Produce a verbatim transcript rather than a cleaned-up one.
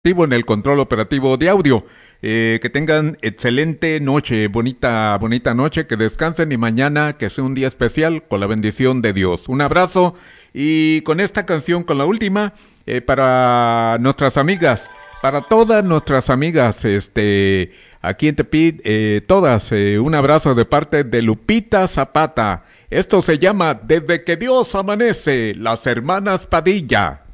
en el control operativo de audio. Eh, que tengan excelente noche, bonita, bonita noche, que descansen y mañana que sea un día especial con la bendición de Dios. Un abrazo y con esta canción, con la última, eh, para nuestras amigas, para todas nuestras amigas, este, aquí en Tepic, eh, todas, eh, un abrazo de parte de Lupita Zapata. Esto se llama Desde que Dios amanece, las hermanas Padilla.